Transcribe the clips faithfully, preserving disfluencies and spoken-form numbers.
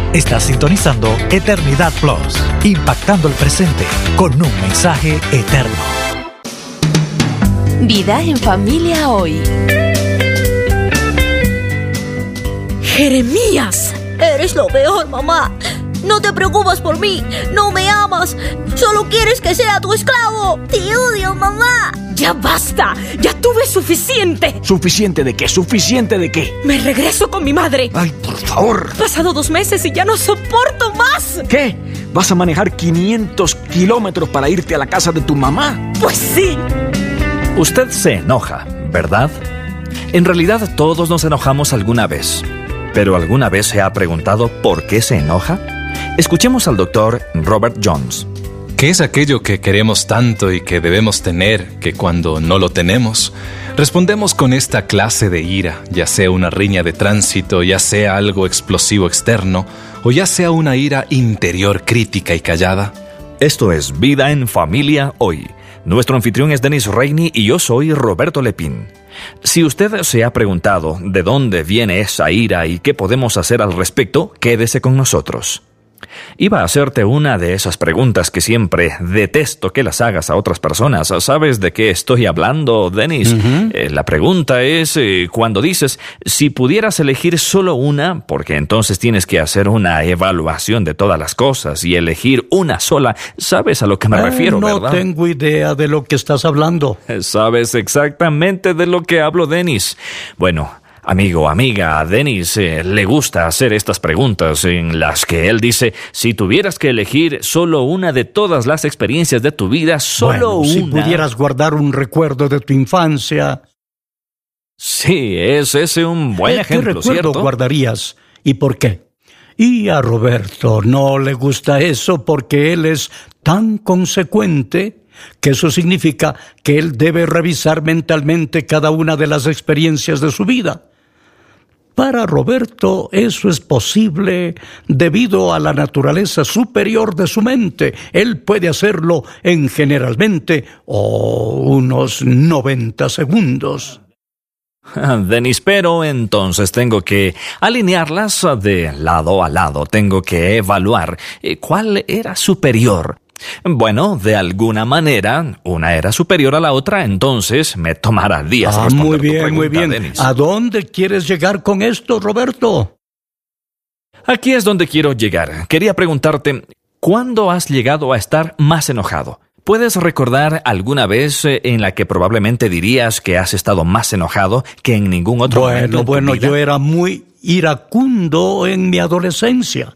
Estás sintonizando Eternidad Plus, impactando el presente con un mensaje eterno. Vida en familia hoy. Jeremías, eres lo peor, mamá. No te preocupas por mí, no me amas, solo quieres que sea tu esclavo. Te odio, mamá. Ya basta, ya tuve suficiente. ¿Suficiente de qué? ¿Suficiente de qué? Me regreso con mi madre. Ay, por favor. Pasado dos meses y ya no soporto más. ¿Qué? ¿Vas a manejar quinientos kilómetros para irte a la casa de tu mamá? Pues sí. Usted se enoja, ¿verdad? En realidad todos nos enojamos alguna vez. ¿Pero alguna vez se ha preguntado por qué se enoja? Escuchemos al doctor Robert Jones. ¿Qué es aquello que queremos tanto y que debemos tener, que cuando no lo tenemos, respondemos con esta clase de ira, ya sea una riña de tránsito, ya sea algo explosivo externo, o ya sea una ira interior crítica y callada? Esto es Vida en Familia Hoy. Nuestro anfitrión es Dennis Rainey y yo soy Roberto Lepín. Si usted se ha preguntado de dónde viene esa ira y qué podemos hacer al respecto, quédese con nosotros. Iba a hacerte una de esas preguntas que siempre detesto que las hagas a otras personas. ¿Sabes de qué estoy hablando, Dennis? Uh-huh. Eh, la pregunta es eh, cuando dices, si pudieras elegir solo una, porque entonces tienes que hacer una evaluación de todas las cosas y elegir una sola. ¿Sabes a lo que me eh, refiero, no verdad? No tengo idea de lo que estás hablando. Sabes exactamente de lo que hablo, Dennis. Bueno, amigo, amiga, a Dennis eh, le gusta hacer estas preguntas en las que él dice, si tuvieras que elegir solo una de todas las experiencias de tu vida, solo bueno, si una. Si pudieras guardar un recuerdo de tu infancia. Sí, es ese un buen ¿Qué ejemplo, recuerdo ¿cierto? guardarías y por qué? Y a Roberto no le gusta eso porque él es tan consecuente que eso significa que él debe revisar mentalmente cada una de las experiencias de su vida. Para Roberto eso es posible debido a la naturaleza superior de su mente. Él puede hacerlo en generalmente o unos noventa segundos. Dennis, pero entonces tengo que alinearlas de lado a lado. Tengo que evaluar cuál era superior. Bueno, de alguna manera, una era superior a la otra, entonces me tomará días ah, responder muy bien, tu pregunta, muy bien. Dennis. ¿A dónde quieres llegar con esto, Roberto? Aquí es donde quiero llegar. Quería preguntarte, ¿cuándo has llegado a estar más enojado? ¿Puedes recordar alguna vez en la que probablemente dirías que has estado más enojado que en ningún otro bueno, momento en tu Bueno, bueno, vida? yo era muy iracundo en mi adolescencia.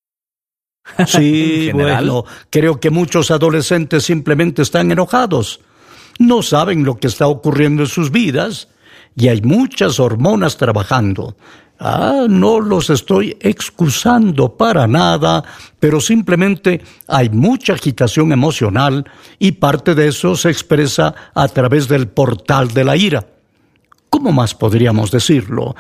Sí, bueno, creo que muchos adolescentes simplemente están enojados. No saben lo que está ocurriendo en sus vidas y hay muchas hormonas trabajando. Ah, no los estoy excusando para nada, pero simplemente hay mucha agitación emocional y parte de eso se expresa a través del portal de la ira. ¿Cómo más podríamos decirlo?